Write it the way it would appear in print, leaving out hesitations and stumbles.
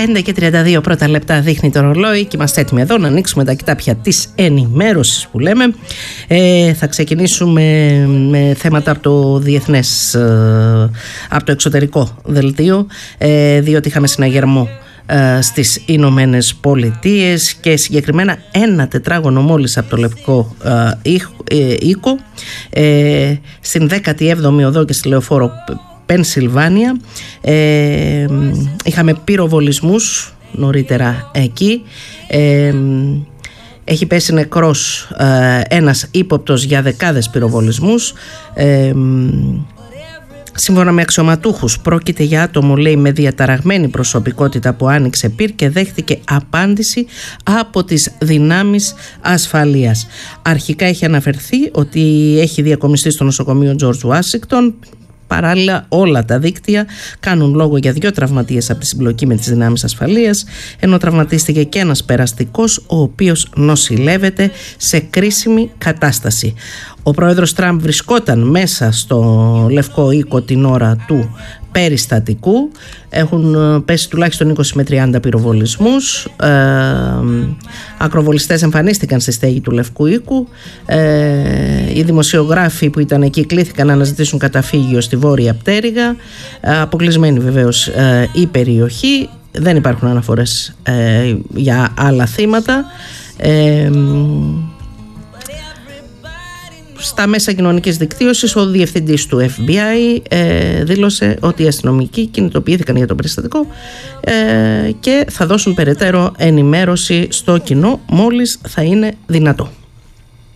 5:32 πρώτα λεπτά δείχνει το ρολόι και είμαστε έτοιμοι εδώ να ανοίξουμε τα κοιτάπια της ενημέρωσης που λέμε. Θα ξεκινήσουμε με θέματα από το διεθνές, από το εξωτερικό δελτίο, διότι είχαμε συναγερμό στις Ηνωμένες Πολιτείες και συγκεκριμένα ένα τετράγωνο μόλις από το Λευκό Οίκο, στην 17η οδό και στη Λεωφόρο Πενσιλβάνια. Είχαμε πυροβολισμούς νωρίτερα εκεί. Έχει πέσει νεκρός ένας ύποπτος για δεκάδες πυροβολισμούς. Σύμφωνα με αξιωματούχους, πρόκειται για άτομο, λέει, με διαταραγμένη προσωπικότητα που άνοιξε πυρ και δέχτηκε απάντηση από τις δυνάμεις ασφαλείας. Αρχικά έχει αναφερθεί ότι έχει διακομιστεί στο νοσοκομείο George Washington. Παράλληλα, όλα τα δίκτυα κάνουν λόγο για 2 τραυματίες από τη συμπλοκή με τις δυνάμεις ασφαλείας, ενώ τραυματίστηκε και ένας περαστικός, ο οποίος νοσηλεύεται σε κρίσιμη κατάσταση. Ο πρόεδρος Τραμπ βρισκόταν μέσα στο Λευκό Οίκο την ώρα του περιστατικού. Έχουν πέσει τουλάχιστον 20 με 30 πυροβολισμούς. Ακροβολιστές εμφανίστηκαν στη στέγη του Λευκού Οίκου. Οι δημοσιογράφοι που ήταν εκεί κλήθηκαν να αναζητήσουν καταφύγιο στη βόρεια πτέρυγα. Αποκλεισμένη βεβαίως η περιοχή. Δεν υπάρχουν αναφορές για άλλα θύματα. Στα μέσα κοινωνικής δικτύωσης, ο διευθυντής του FBI δήλωσε ότι οι αστυνομικοί κινητοποιήθηκαν για το περιστατικό και θα δώσουν περαιτέρω ενημέρωση στο κοινό μόλις θα είναι δυνατό.